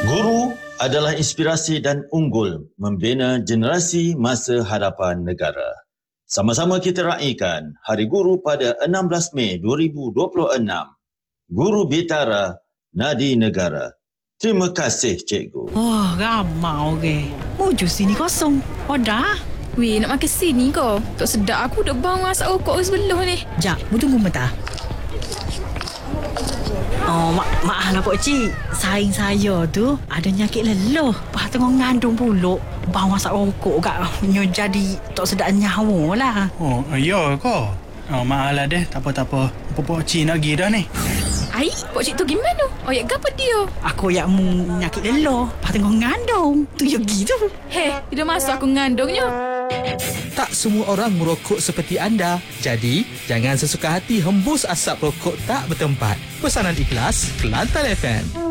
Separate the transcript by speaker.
Speaker 1: Guru adalah inspirasi dan unggul membina generasi masa hadapan negara. Sama-sama kita raikan Hari Guru pada 16 Mei 2026. Guru Bitara, Nadi Negara. Terima kasih, Cikgu.
Speaker 2: Oh, ramai orang. Muju sini kosong. Oh, dah.
Speaker 3: Weh, nak makan sini kau. Tak sedap aku duk bang masak rokok sebelah ni.
Speaker 2: Jap, mu tunggu mentah. Oh, maaf lah Pak Cik. Saing saya tu ada nyakit leluh. Lepas tengah ngandung puluk. Bang masak rokok kat. Jadi tak sedap nyawa lah.
Speaker 4: Oh, ya kau. Oh, maaf lah deh. Tak apa-apa. Pak Cik nak pergi dah ni.
Speaker 3: Ai, Pak Cik tu gimana? Oyak gapa dia?
Speaker 2: Aku yang mu nyakit leluh. Lepas tengah ngandung. Tu yogi tu.
Speaker 3: Heh, dia masuk aku ngandungnya.
Speaker 5: Tak semua orang merokok seperti anda. Jadi, jangan sesuka hati hembus asap rokok tak bertempat. Pesanan ikhlas, Kelantan FM.